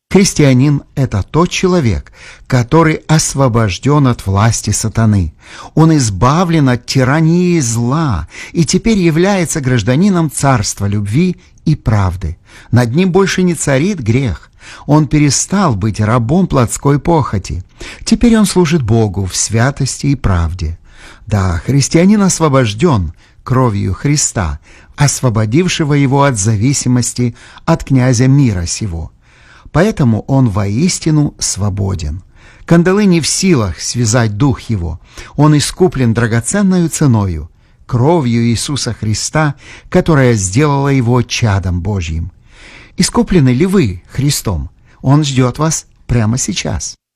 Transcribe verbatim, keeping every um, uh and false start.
Христианин – это тот человек, который освобожден от власти сатаны. Он избавлен от тирании зла и теперь является гражданином царства любви и правды. Над ним больше не царит грех. Он перестал быть рабом плотской похоти. Теперь он служит Богу в святости и правде. Да, христианин освобожден кровью Христа, освободившего его от зависимости от князя мира сего. Поэтому он воистину свободен. Кандалы не в силах связать дух его. Он искуплен драгоценною ценою, кровью Иисуса Христа, которая сделала его чадом Божьим. Искуплены ли вы Христом? Он ждет вас прямо сейчас.